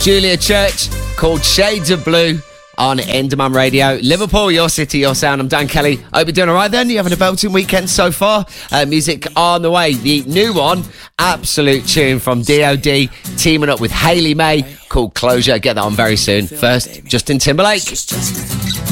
Julia Church, called Shades of Blue on Endemol Radio. Liverpool, your city, your sound. I'm Dan Kelly. Hope you're doing all right then. You're having a belting weekend so far. Music on the way. The new one, absolute tune from DOD, teaming up with Hayley May, called Closure. Get that on very soon. First, Justin Timberlake.